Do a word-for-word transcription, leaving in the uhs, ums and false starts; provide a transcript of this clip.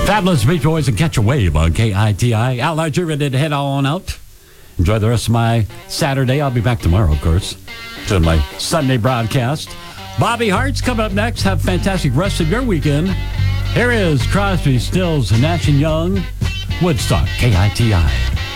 Fabulous Beach Boys and Catch a Wave on K I T I. Al Larger, ready to head on out. Enjoy the rest of my Saturday. I'll be back tomorrow, of course, to my Sunday broadcast. Bobby Hart's coming up next. Have a fantastic rest of your weekend. Here is Crosby, Stills, Nash and Young, Woodstock, K I T I.